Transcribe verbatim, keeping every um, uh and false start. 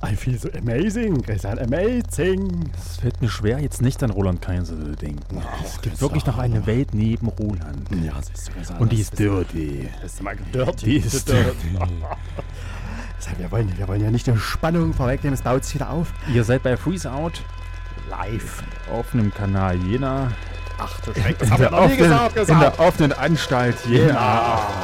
I feel so amazing, Christian, amazing. Es fällt mir schwer, jetzt nicht an Roland Kaiser zu denken. Oh, es gibt wirklich noch eine Welt neben Roland. Ja, siehst du, Christian. Und die ist dirty. Das ist mal dirty. Die ist dirty. Deshalb, wir wollen, wir wollen ja nicht die Spannung vorwegnehmen, es baut sich wieder auf. Ihr seid bei Freeze Out Live. auf einem Kanal Jena. Ach du Schreck, das In haben wir der noch nie offenen- gesagt, In der offenen Anstalt Jena. Jena.